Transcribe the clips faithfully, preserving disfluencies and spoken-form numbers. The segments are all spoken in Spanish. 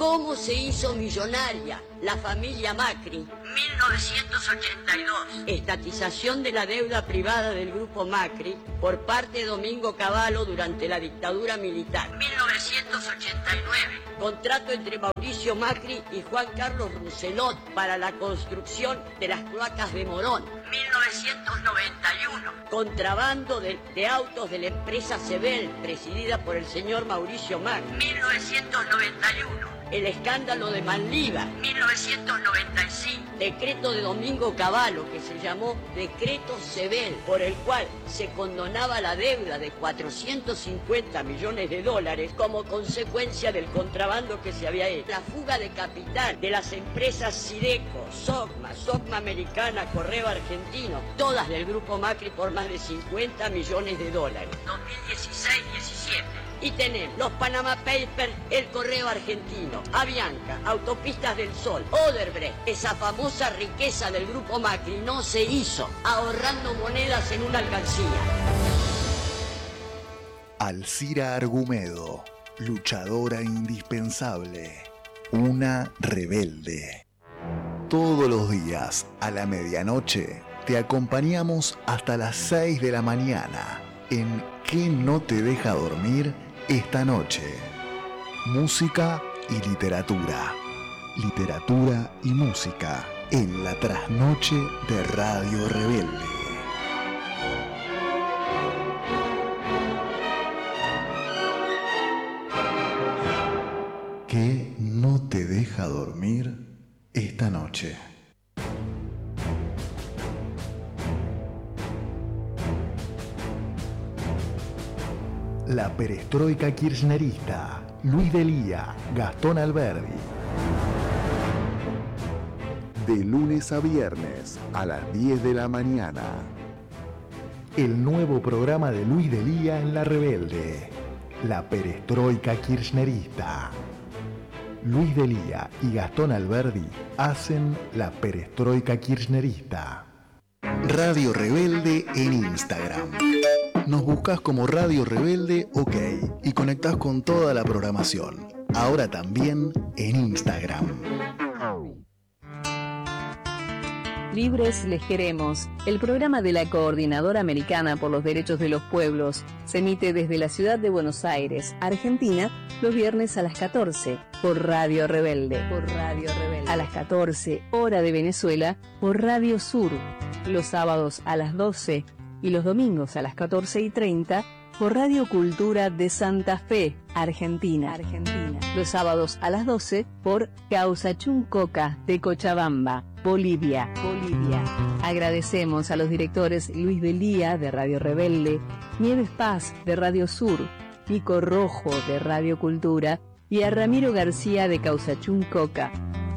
¿Cómo se hizo millonaria la familia Macri? mil novecientos ochenta y dos. Estatización de la deuda privada del grupo Macri por parte de Domingo Cavallo durante la dictadura militar. mil novecientos ochenta y nueve. Contrato entre Mauricio Macri y Juan Carlos Rousselot para la construcción de las cloacas de Morón. mil novecientos noventa y uno. Contrabando de, de autos de la empresa Sebel, presidida por el señor Mauricio Macri. mil novecientos noventa y uno. El escándalo de Manliva. mil novecientos noventa y cinco. Decreto de Domingo Cavallo, que se llamó Decreto Sebel, por el cual se condonaba la deuda de cuatrocientos cincuenta millones de dólares como consecuencia del contrabando que se había hecho. La fuga de capital de las empresas Sideco, Socma, Socma Americana, Correo Argentino, todas del grupo Macri por más de cincuenta millones de dólares. dos mil dieciséis diecisiete. Y tenemos los Panama Papers, el Correo Argentino, Avianca, Autopistas del Sol, Odebrecht. Esa famosa riqueza del grupo Macri no se hizo ahorrando monedas en una alcancía. Alcira Argumedo, luchadora indispensable, una rebelde. Todos los días, a la medianoche, te acompañamos hasta las seis de la mañana en ¿Qué no te deja dormir esta noche? Música y literatura. Literatura y música en la trasnoche de Radio Rebelde. ¿Qué no te deja dormir esta noche? La perestroika kirchnerista, Luis Delía, Gastón Alberdi. De lunes a viernes a las diez de la mañana. El nuevo programa de Luis Delía en La Rebelde. La perestroika kirchnerista. Luis Delía y Gastón Alberdi hacen la perestroika kirchnerista. Radio Rebelde en Instagram. Nos buscas como Radio Rebelde OK y conectás con toda la programación. Ahora también en Instagram. Libres les queremos. El programa de la Coordinadora Americana por los Derechos de los Pueblos se emite desde la ciudad de Buenos Aires, Argentina, los viernes a las catorce por Radio Rebelde. Por Radio Rebelde. A las catorce, hora de Venezuela, por Radio Sur. Los sábados a las doce y los domingos a las catorce y treinta por Radio Cultura de Santa Fe, Argentina. Argentina. Los sábados a las doce por Causachuncoca de Cochabamba, Bolivia. Bolivia. Agradecemos a los directores Luis Delía de Radio Rebelde, Nieves Paz de Radio Sur, Nico Rojo de Radio Cultura y a Ramiro García de Causachuncoca.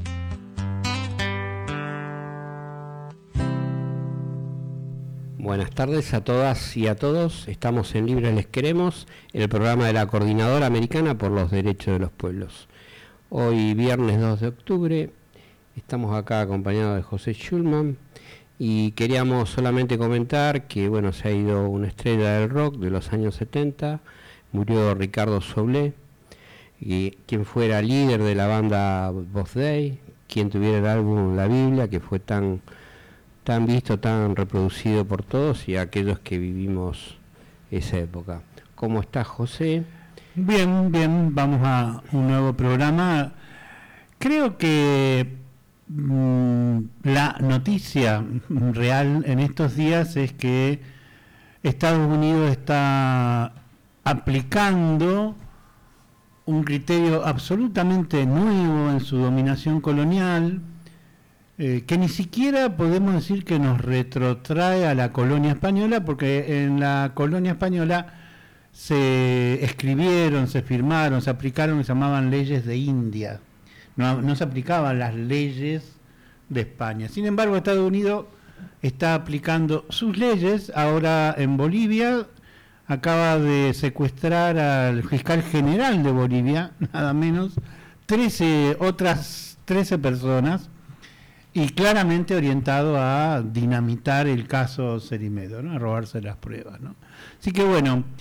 Buenas tardes a todas y a todos. Estamos en Libres Les Queremos, el programa de la Coordinadora Americana por los Derechos de los Pueblos. Hoy, viernes dos de octubre, estamos acá acompañados de José Schulman y queríamos solamente comentar que, bueno, se ha ido una estrella del rock de los años setenta, murió Ricardo Soblé, y quien fuera líder de la banda Voz Day, quien tuviera el álbum La Biblia, que fue tan... tan visto, tan reproducido por todos y aquellos que vivimos esa época. ¿Cómo estás, José? Bien, bien, vamos a un nuevo programa. Creo que mmm, la noticia real en estos días es que Estados Unidos está aplicando un criterio absolutamente nuevo en su dominación colonial, Eh, que ni siquiera podemos decir que nos retrotrae a la colonia española, porque en la colonia española se escribieron, se firmaron, se aplicaron, se llamaban leyes de India, no, no se aplicaban las leyes de España. Sin embargo, Estados Unidos está aplicando sus leyes. Ahora en Bolivia acaba de secuestrar al fiscal general de Bolivia, nada menos, trece otras trece personas, y claramente orientado a dinamitar el caso Cerimedo, ¿no? A robarse las pruebas, ¿no? Así que bueno,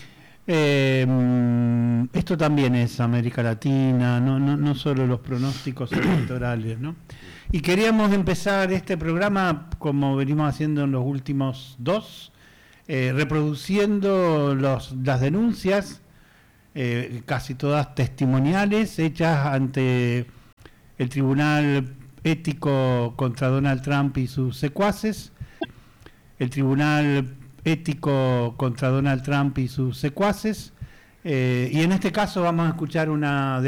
Eh, esto también es América Latina, no, no, no solo los pronósticos electorales, ¿no? Y queríamos empezar este programa, como venimos haciendo en los últimos dos, eh, reproduciendo los, las denuncias, eh, casi todas testimoniales, hechas ante el Tribunal Ético contra Donald Trump y sus secuaces, el Tribunal Ético contra Donald Trump y sus secuaces, eh, y en este caso vamos a escuchar una